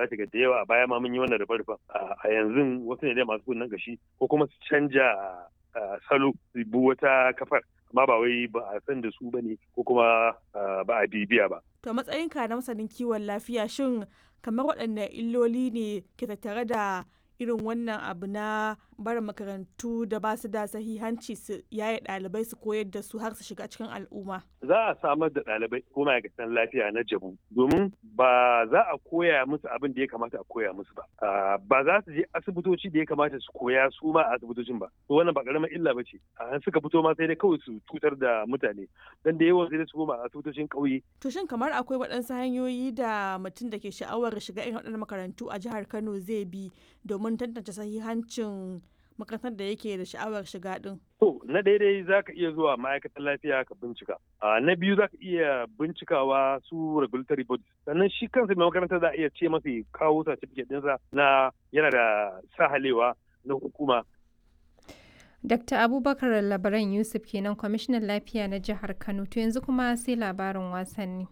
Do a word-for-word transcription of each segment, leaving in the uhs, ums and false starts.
za ta ga da yawa a baya ma mun yi wannan rufe-rufen a yanzu wasu ne dai masu kunnen gashi ko kuma su canja salo su bi wata kafar amma ba wai ba a san da su bane ko kuma ba a bibiya ba. To matsayinka na masanin kiwon lafiya shin kamar waɗanne illoli ne ke tattare da irin wannan abu na barin makarantu da ba su da sahihanci su yaye ɗalibai su koyar da su har su shiga cikin al'umma? Za a samar da ɗalibai ko ma'aikatan lafiya na jabu domin ba za a koya musu abin da ya kamata a koya musu ba. Ba za su je asibitoci da ya kamata su koya su ma a asibitocin ba. To wannan ba ƙaramar illa ba ce. An suka fito ma sai dai kawai su cutar da mutane. Dan da yawan sai dai su koma a asibitocin ƙauye. To shin kamar akwai waɗansu hanyoyi da mutum da ke sha'awar shiga irin waɗannan makarantu a jihar Kano zai bi domin tantance sahihancin makarantar da yake da sha'awar shiga din? To, na daidai za ka iya zuwa ma'aikatan lafiya ka bincika. Na biyu za ka iya bincikawa su regulatory bodies. Sannan shi kansa mai makarantar za a iya ce masa kawo certificate ɗinsa na yana da sahalewa na hukuma. Dakta Abubakar Labaran Yusuf kenan kwamishinan lafiya na jihar Kano. To yanzu kuma sai labarin wasanni.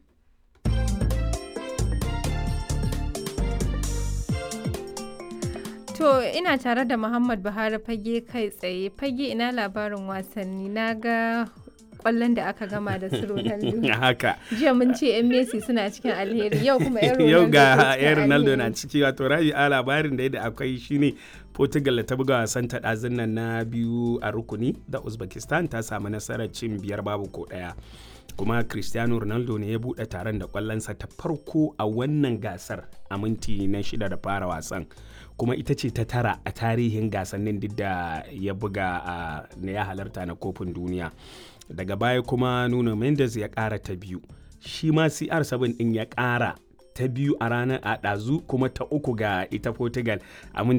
To ina tare da Muhammad Buhari fage kai tsaye. Fage ina labarin wasanni na ga kwallon da aka gama da su Ronaldo. Haka. Jiya mun ce yan Messi suna cikin alheri yau kuma yan Ronaldo. Yau ga yan Ronaldo na ciki wato rabi a labarin da yadda akwai shine Portugal ta buga wasan ta ɗazun nan na biyu a rukuni da Uzbekistan ta samu nasarar cin biyar babu ko ɗaya. Kuma Cristiano Ronaldo ne ya buɗe taron da kwallonsa ta farko a wannan gasar a minti na shida da fara wasan. Kuma ita ce ta tara a tarihin gasannin duk da ya buga a na ya halarta na kofin duniya. Daga baya kuma Nuno Mendes ya ƙara ta biyu. Shi ma C R seven ɗin ya ƙara ta biyu a ranar a ɗazu kuma ta uku ga ita Portugal a